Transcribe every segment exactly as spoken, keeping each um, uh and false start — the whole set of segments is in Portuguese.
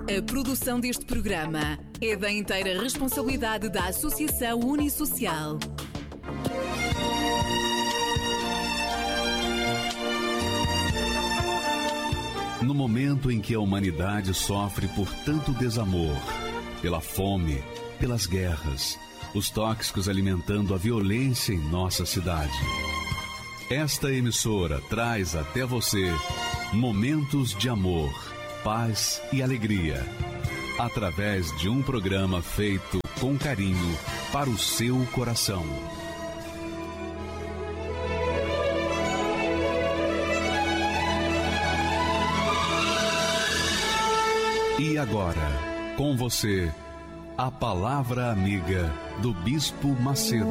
A produção deste programa é da inteira responsabilidade da Associação Unisocial. No momento em que a humanidade sofre por tanto desamor, pela fome, pelas guerras, os tóxicos alimentando a violência em nossa cidade, esta emissora traz até você momentos de amor, paz e alegria, através de um programa feito com carinho para o seu coração. E agora, com você, a Palavra Amiga do Bispo Macedo.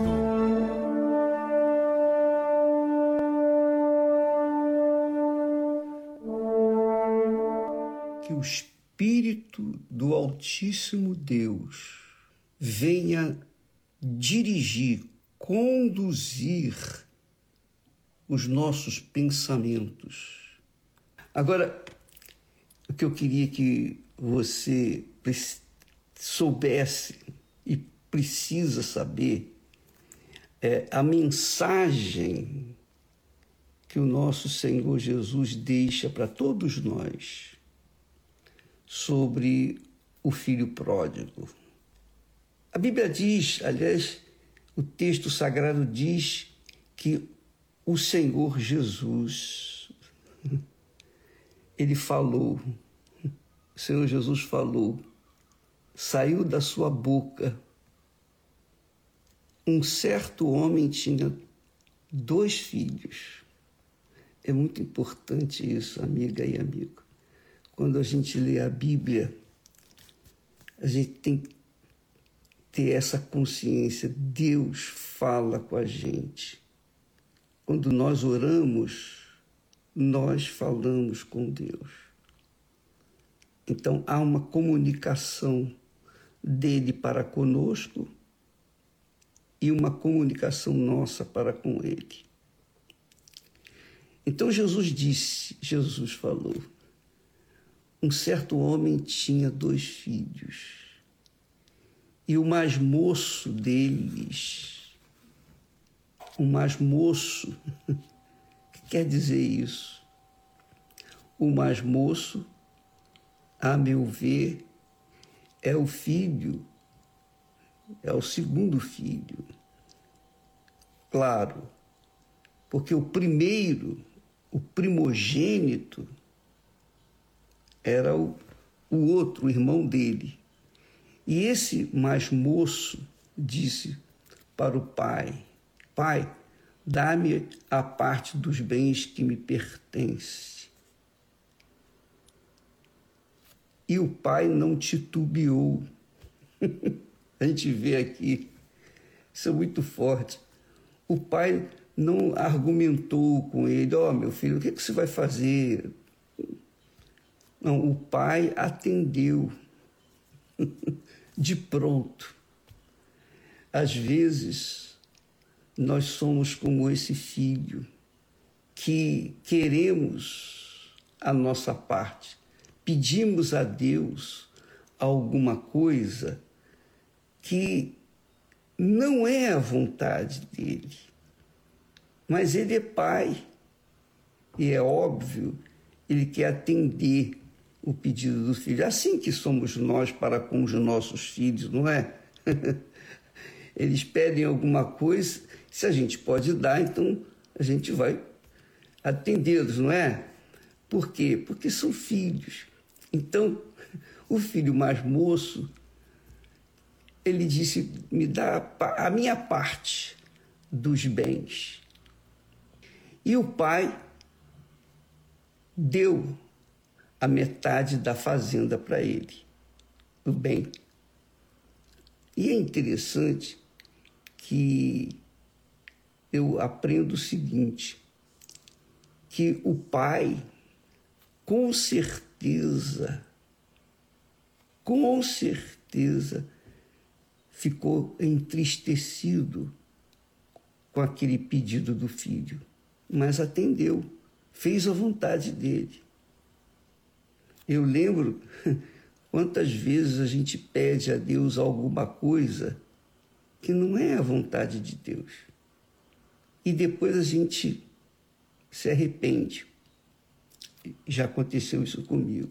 Que o Espírito do Altíssimo Deus venha dirigir, conduzir os nossos pensamentos. Agora, o que eu queria que você soubesse e precisa saber é a mensagem que o nosso Senhor Jesus deixa para todos nós sobre o filho pródigo. A Bíblia diz, aliás, o texto sagrado diz que o Senhor Jesus, ele falou, o Senhor Jesus falou, saiu da sua boca, um certo homem tinha dois filhos. É muito importante isso, amiga e amigo. Quando a gente lê a Bíblia, a gente tem que ter essa consciência. Deus fala com a gente. Quando nós oramos, nós falamos com Deus. Então, há uma comunicação dele para conosco e uma comunicação nossa para com ele. Então, Jesus disse, Jesus falou, um certo homem tinha dois filhos e o mais moço deles, o mais moço, o que quer dizer isso? O mais moço, a meu ver, é o filho, é o segundo filho. Claro, porque o primeiro, o primogênito, era o, o outro, o irmão dele. E esse mais moço disse para o pai, pai, dá-me a parte dos bens que me pertence. E o pai não titubeou. A gente vê aqui, isso é muito forte. O pai não argumentou com ele, ó, oh, meu filho, o que, que você vai fazer? Não, o pai atendeu de pronto. Às vezes, nós somos como esse filho, que queremos a nossa parte, pedimos a Deus alguma coisa que não é a vontade dele, mas ele é pai e é óbvio, ele quer atender o pedido do filho. É assim que somos nós para com os nossos filhos, não é? Eles pedem alguma coisa, se a gente pode dar, então a gente vai atendê-los, não é? Por quê? Porque são filhos. Então, o filho mais moço, ele disse, me dá a minha parte dos bens. E o pai deu a metade da fazenda para ele, do bem. E é interessante que eu aprendo o seguinte, que o pai, com certeza, com certeza, ficou entristecido com aquele pedido do filho, mas atendeu, fez a vontade dele. Eu lembro Quantas vezes a gente pede a Deus alguma coisa que não é a vontade de Deus. E depois a gente se arrepende. Já aconteceu isso comigo.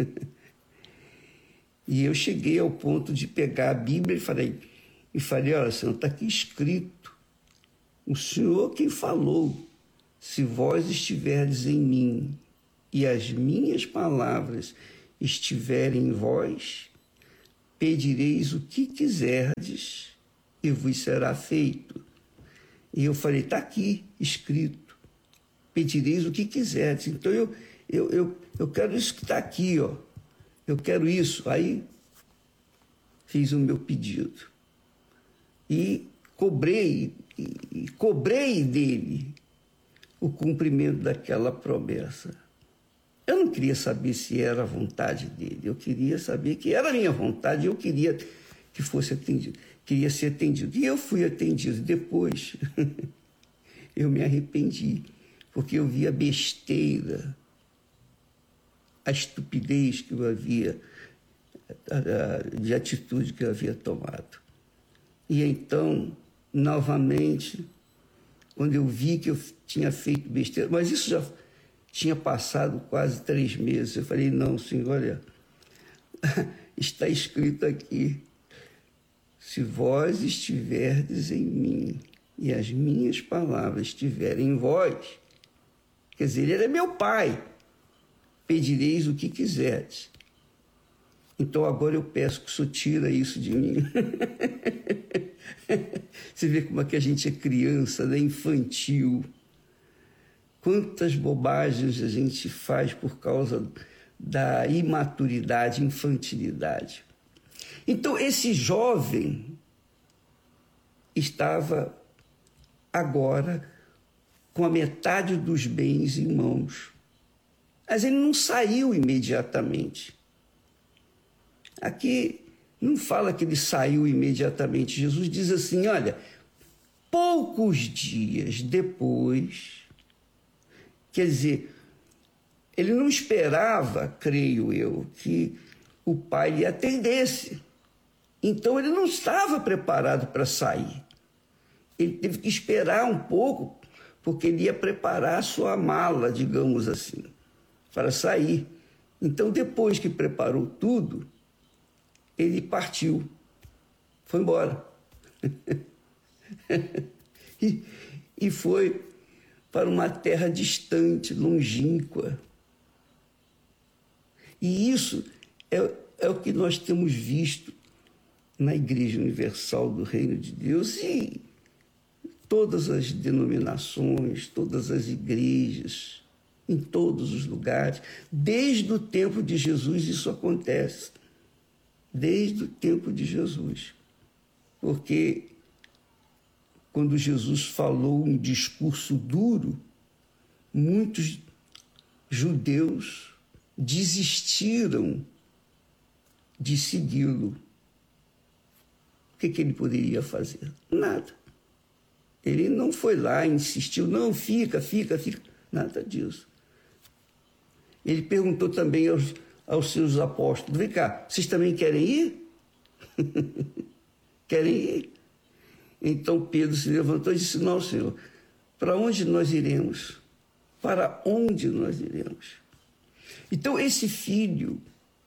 E eu cheguei ao ponto de pegar a Bíblia e falei, e falei, olha, Senhor, está aqui escrito. O Senhor quem falou, se vós estiverdes em mim e as minhas palavras estiverem em vós, pedireis o que quiserdes e vos será feito. E eu falei, está aqui escrito, pedireis o que quiserdes. Então eu, eu, eu, eu quero isso que está aqui, ó. Eu quero isso. Aí fiz o meu pedido. E cobrei, e, e cobrei dele o cumprimento daquela promessa. Eu não queria saber se era a vontade dele, eu queria saber que era a minha vontade, eu queria que fosse atendido, queria ser atendido. E eu fui atendido. Depois, eu me arrependi, porque eu vi a besteira, a estupidez que eu havia, de atitude que eu havia tomado. E então, novamente, quando eu vi que eu tinha feito besteira, mas isso já tinha passado quase três meses, eu falei, não, Senhor, olha, está escrito aqui, se vós estiverdes em mim e as minhas palavras estiverem em vós, quer dizer, ele é meu pai, pedireis o que quiserdes. Então agora eu peço que o Senhor tira isso de mim. Você vê como é que a gente é criança, né? Infantil. Quantas bobagens a gente faz por causa da imaturidade, infantilidade. Então esse jovem estava agora com a metade dos bens em mãos. Mas ele não saiu imediatamente. Aqui não fala que ele saiu imediatamente. Jesus diz assim, olha, poucos dias depois, quer dizer, ele não esperava, creio eu, que o pai lhe atendesse. Então ele não estava preparado para sair. Ele teve que esperar um pouco, porque ele ia preparar a sua mala, digamos assim, para sair. Então, depois que preparou tudo, ele partiu, foi embora. e, e foi para uma terra distante, longínqua. E isso é, é o que nós temos visto na Igreja Universal do Reino de Deus e todas as denominações, todas as igrejas, em todos os lugares. Desde o tempo de Jesus isso acontece. Desde o tempo de Jesus. Porque quando Jesus falou um discurso duro, muitos judeus desistiram de segui-lo. O que, que ele poderia fazer? Nada. Ele não foi lá, insistiu, não, fica, fica, fica. Nada disso. Ele perguntou também aos, aos seus apóstolos, vem cá, vocês também querem ir? Querem ir? Então Pedro se levantou e disse, não, Senhor, para onde nós iremos? Para onde nós iremos? Então esse filho,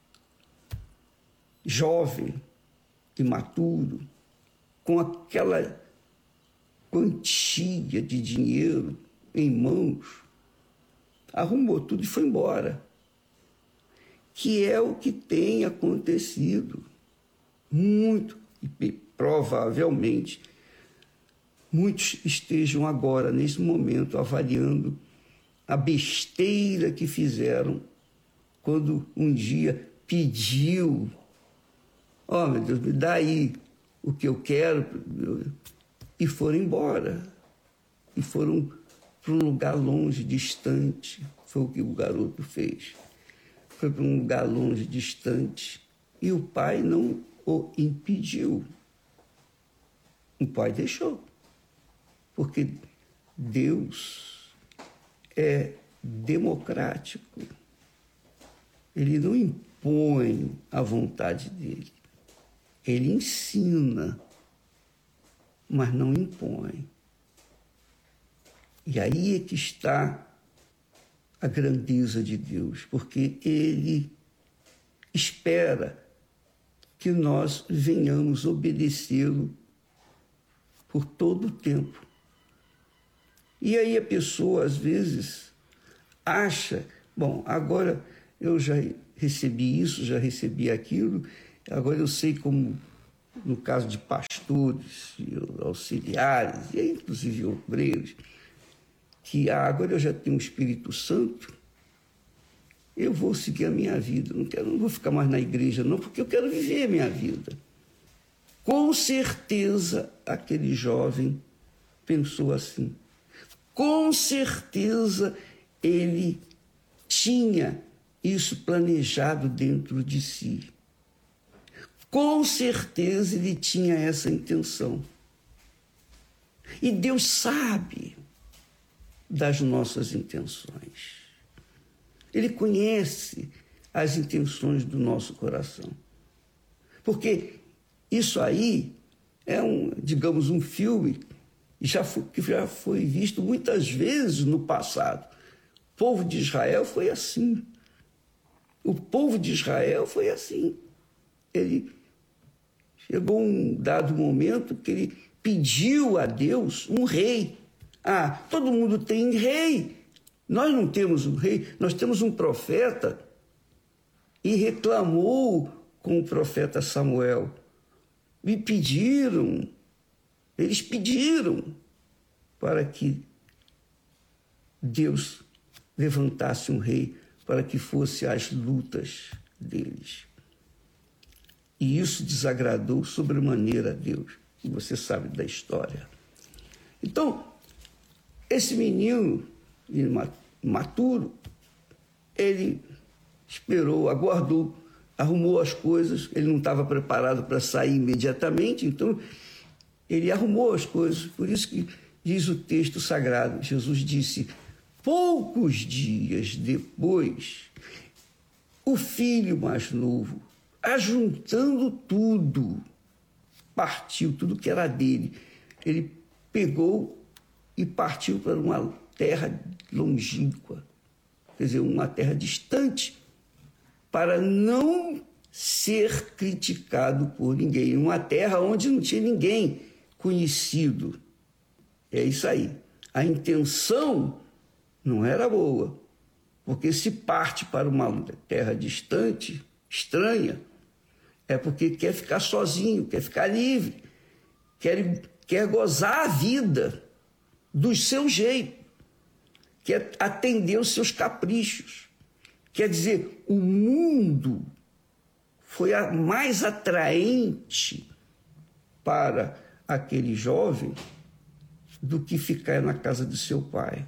jovem, imaturo, com aquela quantia de dinheiro em mãos, arrumou tudo e foi embora. Que é o que tem acontecido. Muito, e provavelmente, muitos estejam agora, nesse momento, avaliando a besteira que fizeram quando um dia pediu, ó, oh, meu Deus, me dá aí o que eu quero, e foram embora. E foram para um lugar longe, distante. Foi o que o garoto fez. Foi para um lugar longe, distante. E o pai não o impediu. O pai deixou. Porque Deus é democrático. Ele não impõe impõe a vontade dele. Ele ensina, mas não impõe. E aí é que está a grandeza de Deus, porque ele espera que nós venhamos obedecê-lo por todo o tempo. E aí a pessoa, às vezes, acha, bom, agora eu já recebi isso, já recebi aquilo, agora eu sei como, no caso de pastores, auxiliares, e inclusive obreiros, que ah, agora eu já tenho o Espírito Santo, eu vou seguir a minha vida, não, quero, não vou ficar mais na igreja não, porque eu quero viver a minha vida. Com certeza aquele jovem pensou assim. Com certeza ele tinha isso planejado dentro de si. Com certeza ele tinha essa intenção. E Deus sabe das nossas intenções. Ele conhece as intenções do nosso coração. Porque isso aí é, um, digamos, um filme já foi, que já foi visto muitas vezes no passado. O povo de Israel foi assim. O povo de Israel foi assim. Ele chegou um dado momento que ele pediu a Deus um rei. Ah, todo mundo tem rei. Nós não temos um rei, nós temos um profeta. E reclamou com o profeta Samuel. E pediram, eles pediram para que Deus levantasse um rei para que fosse as lutas deles. E isso desagradou sobremaneira a Deus. E você sabe da história. Então, esse menino imaturo, ele esperou, aguardou, arrumou as coisas, ele não estava preparado para sair imediatamente, então ele arrumou as coisas. Por isso que diz o texto sagrado, Jesus disse, poucos dias depois, o filho mais novo, ajuntando tudo, partiu tudo que era dele. Ele pegou e partiu para uma terra longínqua, quer dizer, uma terra distante, para não ser criticado por ninguém. Uma terra onde não tinha ninguém conhecido. É isso aí. A intenção não era boa, porque se parte para uma terra distante, estranha, é porque quer ficar sozinho, quer ficar livre, quer, quer gozar a vida do seu jeito, quer atender os seus caprichos. Quer dizer, o mundo foi a mais atraente para aquele jovem do que ficar na casa de seu pai.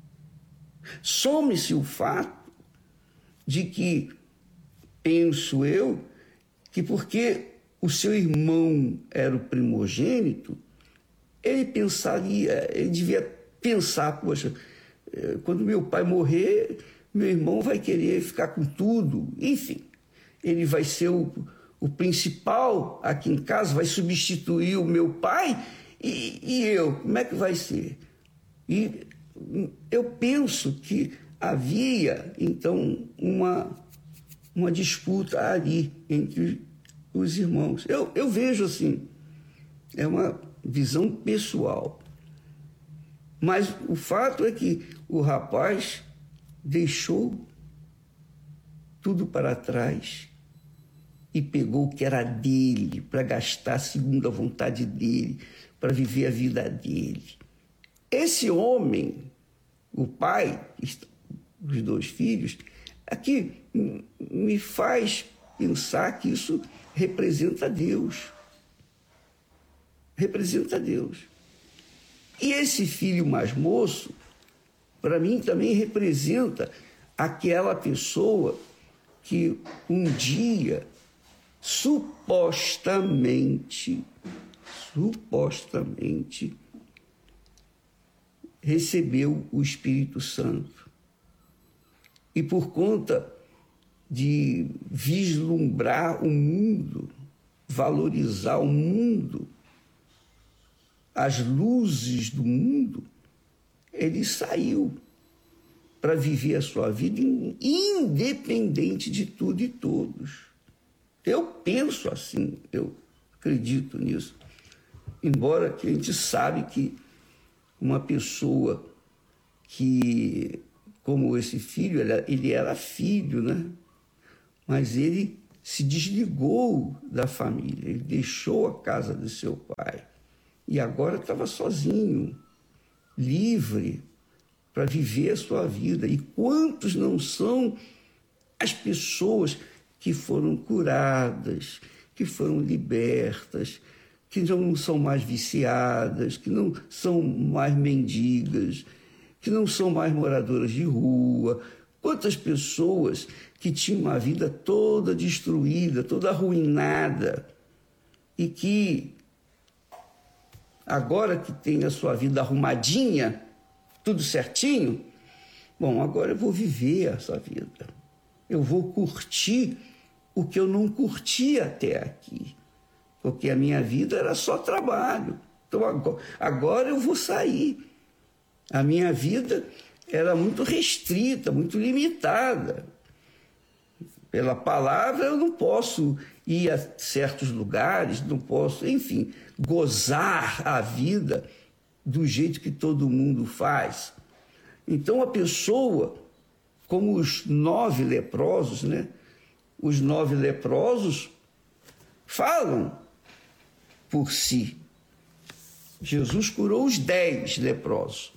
Some-se o fato de que, penso eu, que porque o seu irmão era o primogênito, ele pensaria, ele devia pensar, poxa, quando meu pai morrer, meu irmão vai querer ficar com tudo. Enfim, ele vai ser o, o principal aqui em casa, vai substituir o meu pai e, e eu, como é que vai ser? E eu penso que havia, então, uma, uma disputa ali entre os irmãos. Eu, eu vejo assim, é uma visão pessoal. Mas o fato é que o rapaz deixou tudo para trás e pegou o que era dele para gastar segundo a vontade dele, para viver a vida dele. Esse homem, o pai dos dois filhos, aqui me faz pensar que isso representa Deus. Representa Deus. E esse filho mais moço, para mim, também representa aquela pessoa que um dia, supostamente, supostamente, recebeu o Espírito Santo. E por conta de vislumbrar o mundo, valorizar o mundo, as luzes do mundo, ele saiu para viver a sua vida independente de tudo e todos. Eu penso assim, eu acredito nisso. Embora que a gente sabe que uma pessoa que, como esse filho, ele era filho, né? Mas ele se desligou da família, ele deixou a casa de seu pai e agora estava sozinho, livre para viver a sua vida. E quantos não são as pessoas que foram curadas, que foram libertas, que não são mais viciadas, que não são mais mendigas, que não são mais moradoras de rua. Quantas pessoas que tinham uma vida toda destruída, toda arruinada, e que agora que tem a sua vida arrumadinha, tudo certinho, bom, agora eu vou viver essa vida. Eu vou curtir o que eu não curti até aqui, porque a minha vida era só trabalho. Então agora, agora eu vou sair. A minha vida era muito restrita, muito limitada. Pela palavra eu não posso ir a certos lugares, não posso, enfim, gozar a vida do jeito que todo mundo faz. Então a pessoa, como os nove leprosos, né? Os nove leprosos falam por si. Jesus curou os dez leprosos,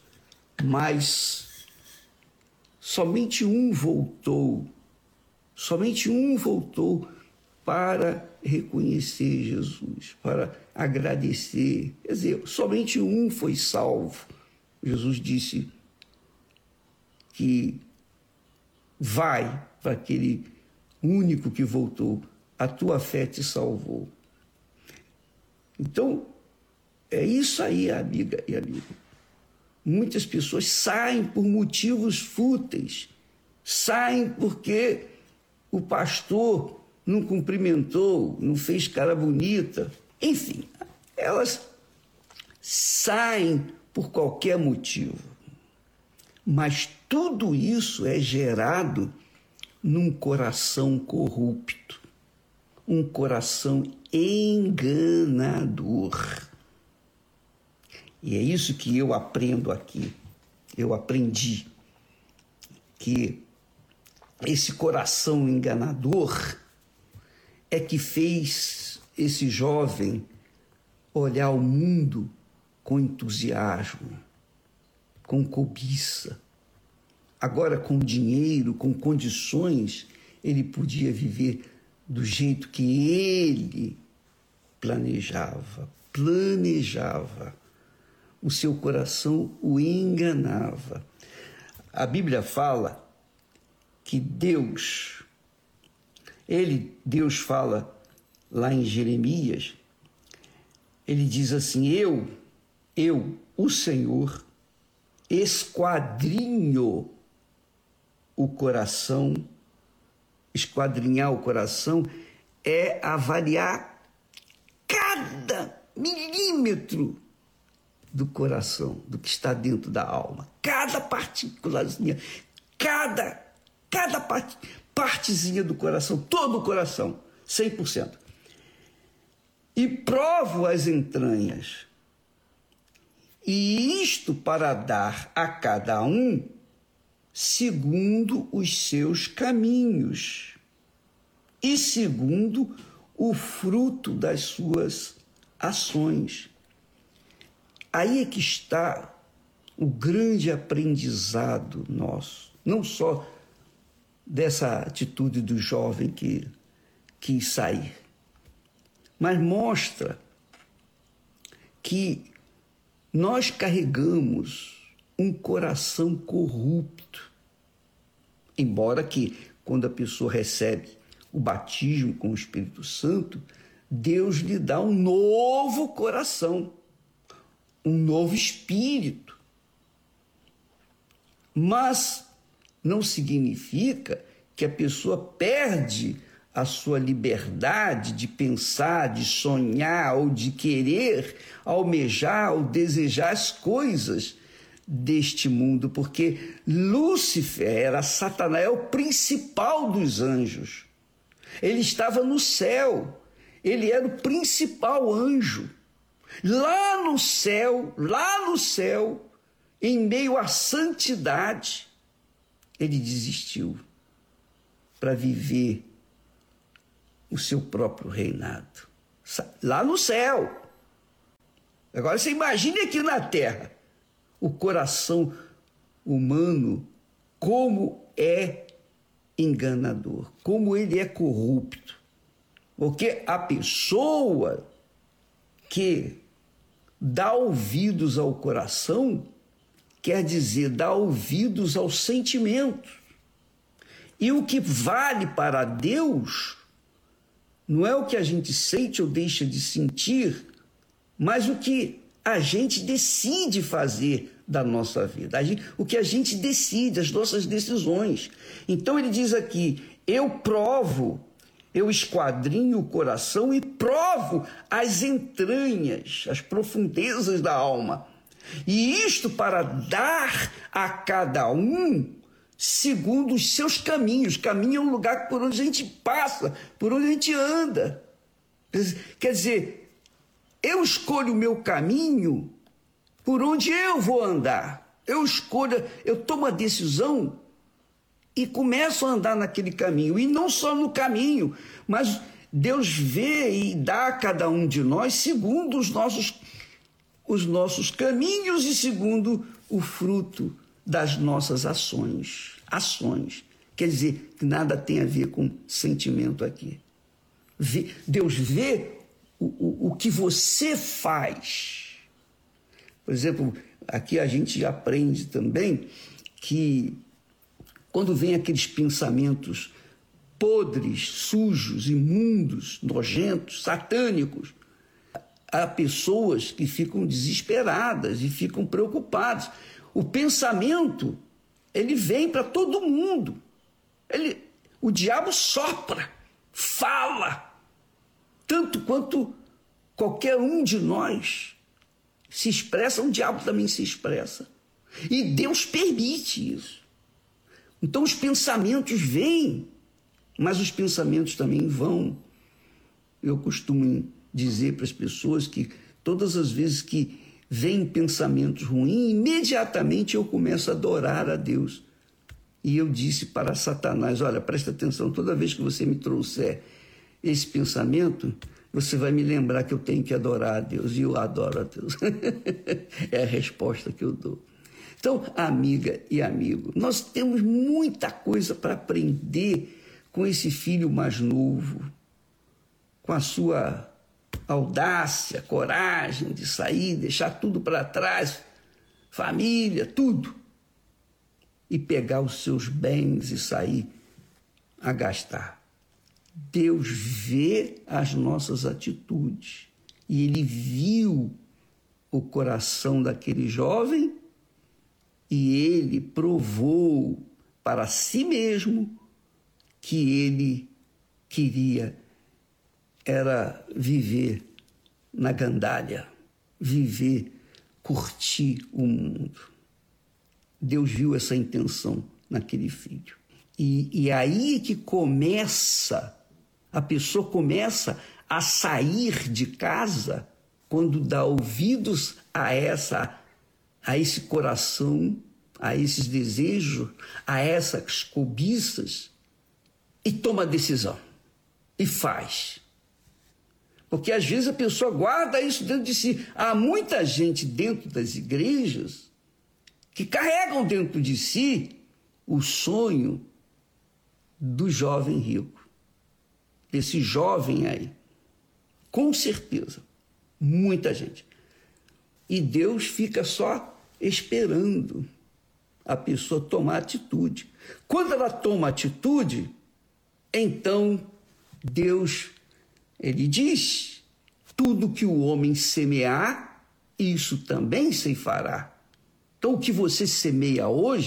mas somente um voltou, somente um voltou para reconhecer Jesus, para agradecer. Quer dizer, somente um foi salvo. Jesus disse que vai para aquele único que voltou, a tua fé te salvou. Então, é isso aí, amiga e amigo. Muitas pessoas saem por motivos fúteis, saem porque o pastor não cumprimentou, não fez cara bonita. Enfim, elas saem por qualquer motivo. Mas tudo isso é gerado num coração corrupto, um coração enganador. E é isso que eu aprendo aqui. Eu aprendi que esse coração enganador é que fez esse jovem olhar o mundo com entusiasmo, com cobiça. Agora, com dinheiro, com condições, ele podia viver do jeito que ele planejava, planejava. O seu coração o enganava. A Bíblia fala que Deus, ele, Deus fala lá em Jeremias, ele diz assim, eu, eu, o Senhor, esquadrinho o coração. Esquadrinhar o coração é avaliar cada milímetro do coração, do que está dentro da alma. Cada partículazinha, cada, cada parte, partezinha do coração, todo o coração, cem por cento. E provo as entranhas. E isto para dar a cada um segundo os seus caminhos e segundo o fruto das suas ações. Aí é que está o grande aprendizado nosso, não só dessa atitude do jovem que quis sair, mas mostra que nós carregamos um coração corrupto. Embora que, quando a pessoa recebe o batismo com o Espírito Santo, Deus lhe dá um novo coração, um novo espírito. Mas não significa que a pessoa perde a sua liberdade de pensar, de sonhar ou de querer almejar ou desejar as coisas deste mundo, porque Lúcifer era Satanás, é o principal dos anjos. Ele estava no céu, ele era o principal anjo. Lá no céu, lá no céu, em meio à santidade, ele desistiu para viver o seu próprio reinado. Lá no céu. Agora você imagine aqui na terra o coração humano, como é enganador, como ele é corrupto. Porque a pessoa que dá ouvidos ao coração quer dizer dar ouvidos aos sentimentos. E o que vale para Deus não é o que a gente sente ou deixa de sentir, mas o que a gente decide fazer da nossa vida, a gente, o que a gente decide, as nossas decisões. Então ele diz aqui, eu provo, eu esquadrinho o coração e provo as entranhas, as profundezas da alma. E isto para dar a cada um segundo os seus caminhos. Caminho é um lugar por onde a gente passa, por onde a gente anda. Quer dizer, eu escolho o meu caminho por onde eu vou andar. Eu escolho, eu tomo a decisão e começo a andar naquele caminho. E não só no caminho, mas Deus vê e dá a cada um de nós segundo os nossos, os nossos caminhos e segundo o fruto das nossas ações. Ações. Quer dizer, que nada tem a ver com sentimento aqui. Deus vê o, o, o que você faz. Por exemplo, aqui a gente aprende também que quando vem aqueles pensamentos podres, sujos, imundos, nojentos, satânicos, há pessoas que ficam desesperadas e ficam preocupadas. O pensamento, ele vem para todo mundo. Ele, o diabo sopra, fala, tanto quanto qualquer um de nós se expressa, o diabo também se expressa. E Deus permite isso. Então os pensamentos vêm, mas os pensamentos também vão. Eu costumo dizer para as pessoas que todas as vezes que vêm pensamentos ruins, imediatamente eu começo a adorar a Deus. E eu disse para Satanás, olha, presta atenção, toda vez que você me trouxer esse pensamento, você vai me lembrar que eu tenho que adorar a Deus, e eu adoro a Deus. É a resposta que eu dou. Então, amiga e amigo, nós temos muita coisa para aprender com esse filho mais novo, com a sua audácia, coragem de sair, deixar tudo para trás, família, tudo, e pegar os seus bens e sair a gastar. Deus vê as nossas atitudes e ele viu o coração daquele jovem e ele provou para si mesmo que ele queria era viver na gandalha, viver, curtir o mundo. Deus viu essa intenção naquele filho. E, e aí que começa, a pessoa começa a sair de casa quando dá ouvidos a, essa, a esse coração, a esses desejos, a essas cobiças, e toma decisão, e faz. Porque às vezes a pessoa guarda isso dentro de si. Há muita gente dentro das igrejas que carregam dentro de si o sonho do jovem rico, desse jovem aí. Com certeza, muita gente. E Deus fica só esperando a pessoa tomar atitude. Quando ela toma atitude, então Deus, ele diz, tudo que o homem semear, isso também se fará. Então o que você semeia hoje,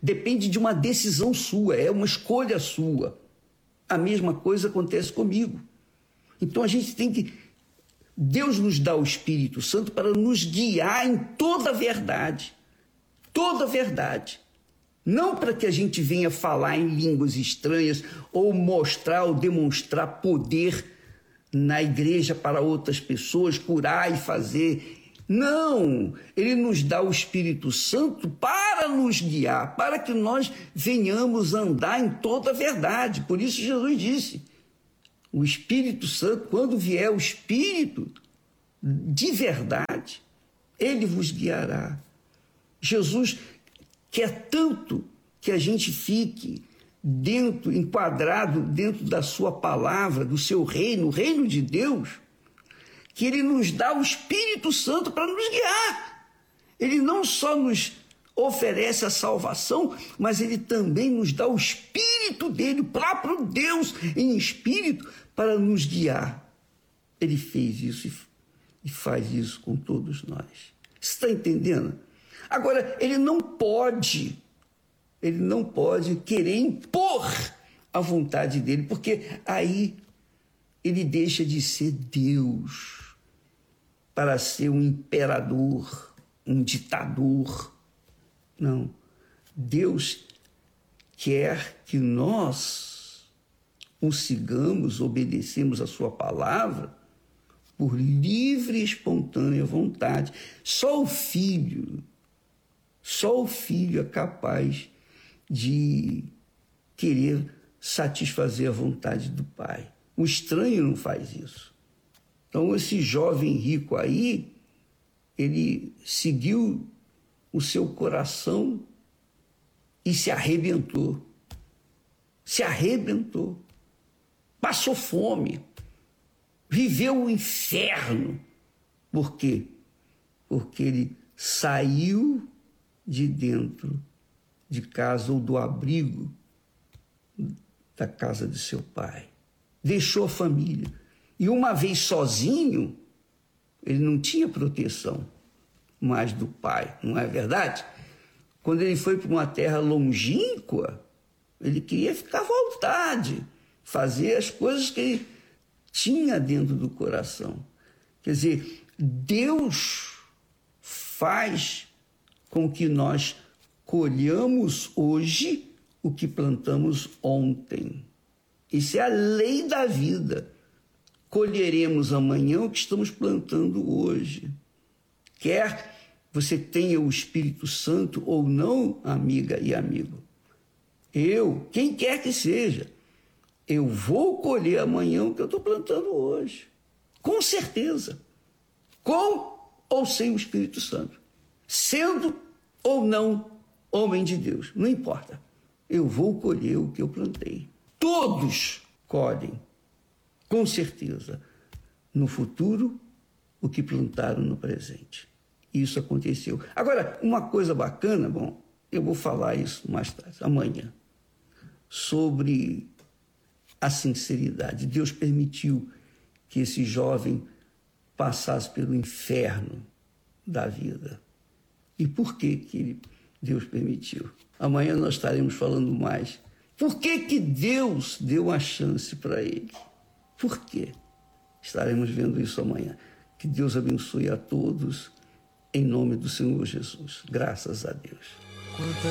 depende de uma decisão sua, é uma escolha sua. A mesma coisa acontece comigo. Então a gente tem que... Deus nos dá o Espírito Santo para nos guiar em toda a verdade. Toda a verdade. Não para que a gente venha falar em línguas estranhas ou mostrar ou demonstrar poder na igreja para outras pessoas, curar e fazer. Não, ele nos dá o Espírito Santo para nos guiar, para que nós venhamos andar em toda a verdade. Por isso Jesus disse, o Espírito Santo, quando vier o Espírito de verdade, ele vos guiará. Jesus quer tanto que a gente fique dentro, enquadrado dentro da sua palavra, do seu reino, o reino de Deus, que ele nos dá o Espírito Santo para nos guiar. Ele não só nos oferece a salvação, mas ele também nos dá o Espírito dele, o próprio Deus em Espírito, para nos guiar. Ele fez isso e faz isso com todos nós. Você está entendendo? Agora, ele não pode, ele não pode querer impor a vontade dele, porque aí ele deixa de ser Deus para ser um imperador, um ditador. Não. Deus quer que nós o sigamos, obedecemos a sua palavra por livre e espontânea vontade. Só o Filho, só o Filho é capaz de querer satisfazer a vontade do Pai. O estranho não faz isso. Então, esse jovem rico aí, ele seguiu o seu coração e se arrebentou. Se arrebentou. Passou fome. Viveu o inferno. Por quê? Porque ele saiu de dentro de casa ou do abrigo da casa de seu pai. Deixou a família. E uma vez sozinho, ele não tinha proteção mais do pai, não é verdade? Quando ele foi para uma terra longínqua, ele queria ficar à vontade, fazer as coisas que ele tinha dentro do coração. Quer dizer, Deus faz com que nós colhamos hoje o que plantamos ontem. Isso é a lei da vida. Colheremos amanhã o que estamos plantando hoje. Quer você tenha o Espírito Santo ou não, amiga e amigo. Eu, quem quer que seja, eu vou colher amanhã o que eu estou plantando hoje. Com certeza. Com ou sem o Espírito Santo. Sendo ou não homem de Deus. Não importa. Eu vou colher o que eu plantei. Todos colhem, com certeza, no futuro, o que plantaram no presente. Isso aconteceu. Agora, uma coisa bacana, bom, eu vou falar isso mais tarde, amanhã, sobre a sinceridade. Deus permitiu que esse jovem passasse pelo inferno da vida. E por que que ele, Deus permitiu? Amanhã nós estaremos falando mais. Por que que Deus deu uma chance para ele? Por quê? Estaremos vendo isso amanhã. Que Deus abençoe a todos, em nome do Senhor Jesus. Graças a Deus.